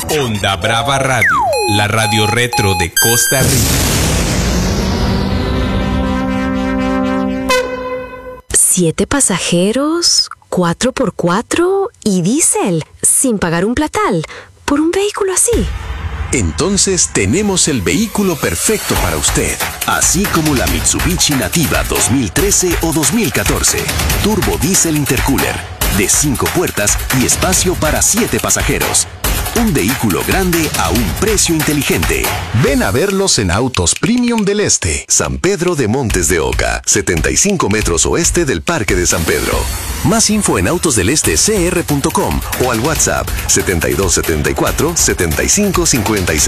Onda Brava Radio, la radio retro de Costa Rica. 7 pasajeros, 4x4 y diésel, sin pagar un platal, por un vehículo así. Entonces tenemos el vehículo perfecto para usted, así como la Mitsubishi Nativa 2013 o 2014. Turbo Diesel Intercooler, de 5 puertas y espacio para 7 pasajeros. Un vehículo grande a un precio inteligente. Ven a verlos en Autos Premium del Este. San Pedro de Montes de Oca, 75 metros oeste del Parque de San Pedro. Más info en autosdelestecr.com o al WhatsApp 7274 7556.